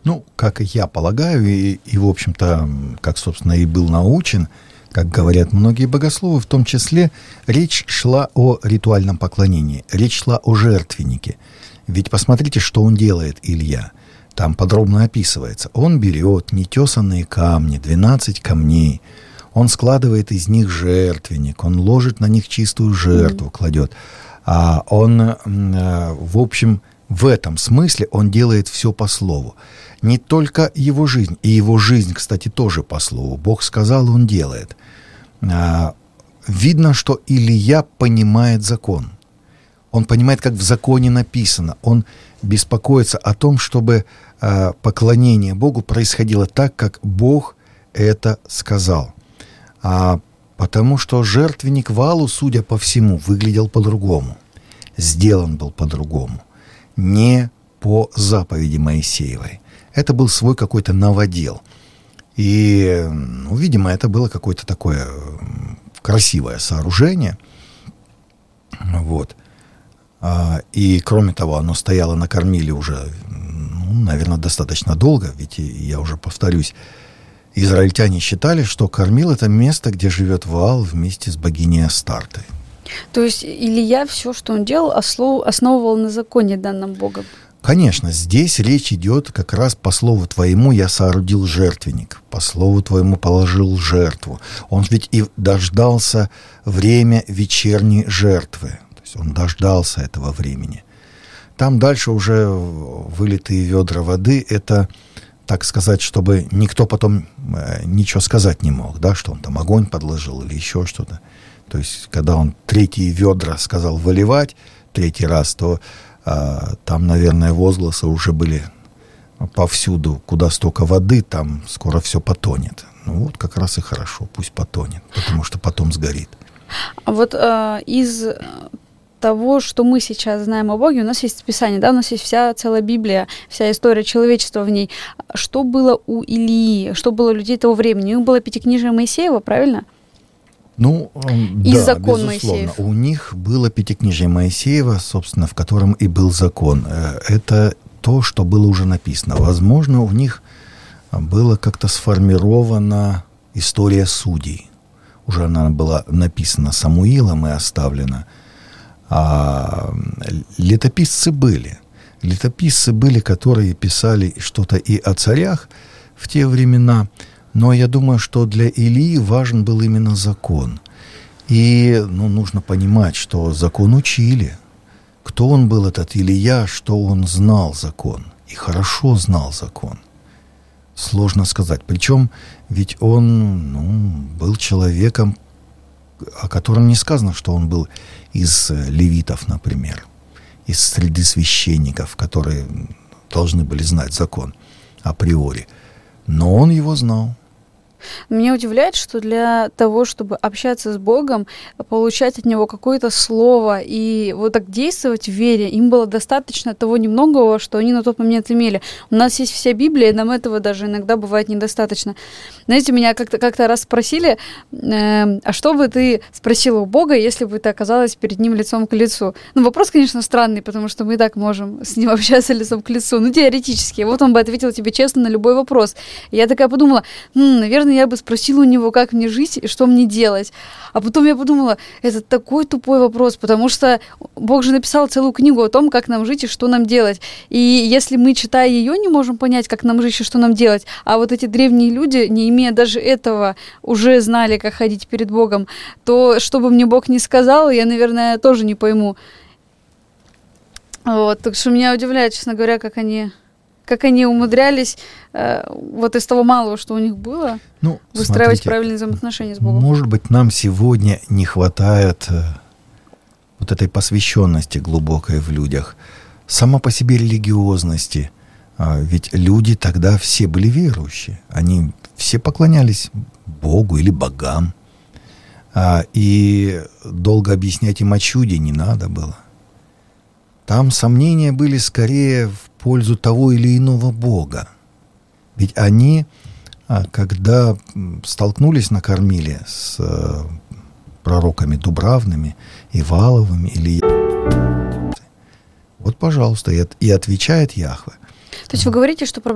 Ну, как я полагаю, и в общем-то, как, собственно, и был научен, как говорят многие богословы, в том числе речь шла о ритуальном поклонении, речь шла о жертвеннике. Ведь посмотрите, что он делает, Илья. Там подробно описывается. Он берет нетесанные камни, 12 камней, он складывает из них жертвенник, он ложит на них чистую жертву, кладет. А он, в общем, в этом смысле он делает все по слову. Не только его жизнь, и его жизнь, кстати, тоже по слову. Бог сказал, он делает. Видно, что Илия понимает закон. Он понимает, как в законе написано. Он беспокоится о том, чтобы поклонение Богу происходило так, как Бог это сказал. Потому что жертвенник Ваалу, судя по всему, выглядел по-другому. Сделан был по-другому. Не по заповеди Моисеевой. Это был свой какой-то новодел. И, видимо, это было какое-то такое красивое сооружение. Вот. И, кроме того, оно стояло на кормиле уже, наверное, достаточно долго. Ведь, я уже повторюсь, израильтяне считали, что кормил — это место, где живет Ваал вместе с богиней Астартой. То есть Илия все, что он делал, основывал на законе, данном Богом? Конечно, здесь речь идет как раз по слову твоему я соорудил жертвенник, по слову твоему положил жертву. Он ведь и дождался время вечерней жертвы. То есть он дождался этого времени. Там дальше уже вылитые ведра воды, это, так сказать, чтобы никто потом ничего сказать не мог, да, что он там огонь подложил или еще что-то. То есть, когда он третьи ведра сказал выливать, третий раз, то там, наверное, возгласы уже были повсюду. Куда столько воды, там скоро все потонет. Ну вот как раз и хорошо, пусть потонет, потому что потом сгорит. Вот из того, что мы сейчас знаем о Боге, у нас есть Писание, да, у нас есть вся целая Библия, вся история человечества в ней. Что было у Илии, что было у людей того времени? У них было Пятикнижие Моисеева, правильно? Ну, и да, закон безусловно. Моисеев. У них было Пятикнижие Моисеева, собственно, в котором и был закон. Это то, что было уже написано. Возможно, у них была как-то сформирована история судей. Уже она была написана Самуилом и оставлена. А летописцы были. Летописцы были, которые писали что-то и о царях в те времена. Но я думаю, что для Илии важен был именно закон. И нужно понимать, что закон учили. Кто он был, этот Илия, что он знал закон. И хорошо знал закон. Сложно сказать. Причем ведь он был человеком, о котором не сказано, что он был из левитов, например. Из среды священников, которые должны были знать закон априори. Но он его знал. Меня удивляет, что для того, чтобы общаться с Богом, получать от Него какое-то слово и вот так действовать в вере, им было достаточно того немногого, что они на тот момент имели. У нас есть вся Библия, и нам этого даже иногда бывает недостаточно. Знаете, меня как-то раз спросили, а что бы ты спросила у Бога, если бы ты оказалась перед Ним лицом к лицу? Вопрос, конечно, странный, потому что мы и так можем с Ним общаться лицом к лицу, теоретически. Вот он бы ответил тебе честно на любой вопрос. И я такая подумала, наверное, я бы спросила у него, как мне жить и что мне делать. А потом я подумала, это такой тупой вопрос, потому что Бог же написал целую книгу о том, как нам жить и что нам делать. И если мы, читая ее, не можем понять, как нам жить и что нам делать, а вот эти древние люди, не имея даже этого, уже знали, как ходить перед Богом, то, что бы мне Бог ни сказал, я, наверное, тоже не пойму. Вот, так что меня удивляет, честно говоря, как они умудрялись вот из того малого, что у них было, выстраивать правильные взаимоотношения с Богом. Может быть, нам сегодня не хватает вот этой посвященности глубокой в людях, сама по себе религиозности. Ведь люди тогда все были верующие. Они все поклонялись Богу или богам. И долго объяснять им о чуде не надо было. Там сомнения были скорее в пользу того или иного бога. Ведь они, когда столкнулись на кормиле с пророками Дубравными, Иваловыми или... Вот, пожалуйста, и отвечает Яхве. То есть вы говорите, что